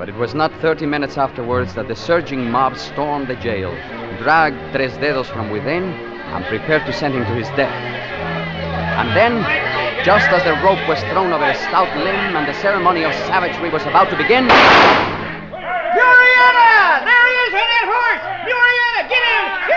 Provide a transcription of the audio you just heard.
But it was not 30 minutes afterwards that the surging mob stormed the jail, dragged Tres Dedos from within, and prepared to send him to his death. And then, just as the rope was thrown over a stout limb and the ceremony of savagery was about to begin... Murrieta! There he is on that horse! Murrieta, get him!